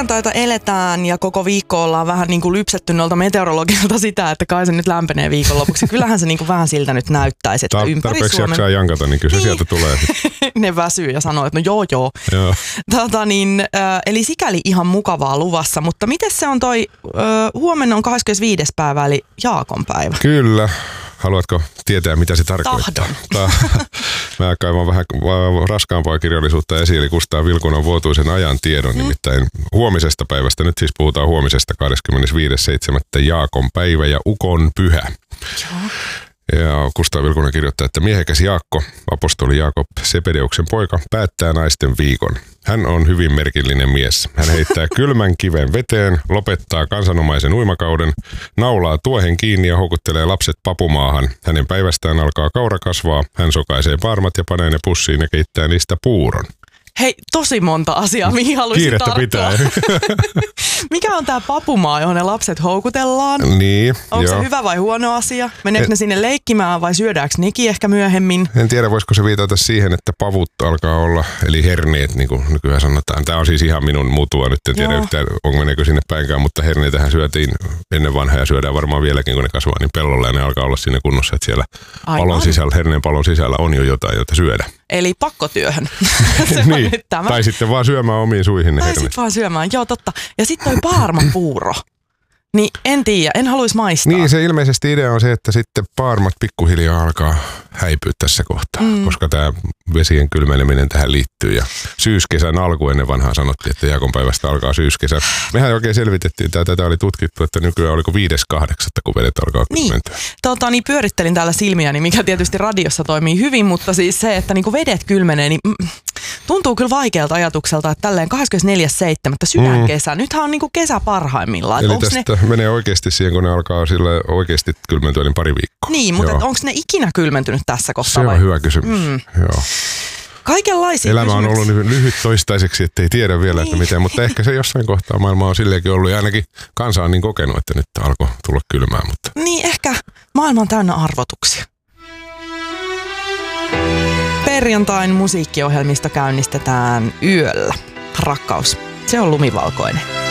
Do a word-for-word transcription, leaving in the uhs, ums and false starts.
perjantaita eletään ja koko viikko ollaan vähän niin kuin lypsetty noilta meteorologilta sitä, että kai se nyt lämpenee viikonlopuksi. Kyllähän se niin kuin vähän siltä nyt näyttäisi, että ympäri tarpeeksi Suomen... jaksaa jankata, niin kyllä se niin. sieltä tulee. Ne väsyy ja sanoo, että no joo joo. joo. Tota niin, äh, eli sikäli ihan mukavaa luvassa, mutta miten se on toi, äh, huomenna on kahdeskymmenesviides päivä, eli Jaakon päivä. Kyllä. Haluatko tietää, mitä se tarkoittaa? Tahdon. Mä kaivan vähän raskaampaa kirjallisuutta esiin, eli Kustaa Vilkunan vuotuisen ajan tiedon, mm. nimittäin huomisesta päivästä. Nyt siis puhutaan huomisesta kahdeskymmenesviides seitsemättä Jaakon päivä ja Ukon pyhä. Joo. Ja Kustaa Vilkunan kirjoittaa, että miehekäs Jaakko, apostoli Jaakob Sebedeuksen poika, päättää naisten viikon. Hän on hyvin merkillinen mies. Hän heittää kylmän kiven veteen, lopettaa kansanomaisen uimakauden, naulaa tuohen kiinni ja houkuttelee lapset papumaahan. Hänen päivästään alkaa kaura kasvaa, hän sokaisee parmat ja panee ne pussiin ja keittää niistä puuron. Hei, tosi monta asiaa, mihin haluaisin Kiirettä tarttua. pitää. Mikä on tää papumaa, johon ne lapset houkutellaan? Niin, Onko joo. se hyvä vai huono asia? Meneekö en, ne sinne leikkimään vai syödäänkö nekin ehkä myöhemmin? En tiedä, voisiko se viitata siihen, että pavut alkaa olla, eli herneet, niin kuin nykyään sanotaan. Tämä on siis ihan minun mutua, nyt en tiedä joo. yhtään, onko meneekö sinne päinkään, mutta herneitähän syötiin ennen vanhaa ja syödään varmaan vieläkin, kun ne kasvaa niin pellolla ja ne alkaa olla siinä kunnossa, että siellä palon sisällä, herneen palon sisällä on jo jotain, jota syödä. Eli pakkotyöhön. niin. Tai sitten vaan syömään omiin suihin ne Tai herneet. sitten vaan syömään, joo totta. Ja sitten toi paarmapuuro. Niin en tiedä, en haluaisi maistaa. Niin, se ilmeisesti idea on se, että sitten paarmat pikkuhiljaa alkaa häipyä tässä kohtaa, mm. koska tämä vesien kylmeneminen tähän liittyy. Ja syyskesän alku ennen vanhaa sanottiin, että Jaakon päivästä alkaa syyskesä. Mehän oikein selvitettiin, että tätä oli tutkittu, että nykyään oliko viides kahdeksatta, kun vedet alkaa kylmentyä. Niin, tota, niin pyörittelin täällä silmiäni, mikä tietysti radiossa toimii hyvin, mutta siis se, että niinku vedet kylmenee, niin mm, tuntuu kyllä vaikealta ajatukselta, että tälleen kahdeskymmenesneljäs seitsemättä sydänkesä. Mm. Nythän on niinku kesä parhaimmillaan. Eli tästä ne... menee oikeasti siihen, kun ne alkaa sillä oikeasti kylmentyä, niin pari viikkoa. Niin, mutta onko ne ikinä kylmentynyt tässä kohtaa? Se on vai? hyvä kysymys, mm. joo. Kaikenlaisia Elämä on kysymyksiä. ollut lyhyt toistaiseksi, ettei tiedä vielä, niin. että miten, mutta ehkä se jossain kohtaa maailma on silleenkin ollut ja ainakin kansa on niin kokenut, että nyt alkoi tulla kylmää. Mutta... Niin, ehkä maailma on täynnä arvotuksia. Perjantain musiikkiohjelmista käynnistetään yöllä. Rakkaus, se on lumivalkoinen.